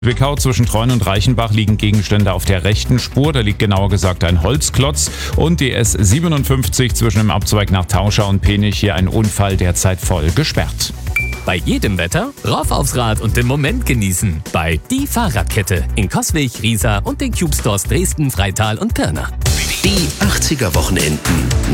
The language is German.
Zwickau zwischen Treuen und Reichenbach liegen Gegenstände auf der rechten Spur. Da liegt genauer gesagt ein Holzklotz. Und die S57 zwischen dem Abzweig nach Tauscha und Penich, hier ein Unfall, derzeit voll gesperrt. Bei jedem Wetter rauf aufs Rad und den Moment genießen. Bei Die Fahrradkette in Coswig, Riesa und den Cube Stores Dresden, Freital und Pirna. Die 80er Wochenenden.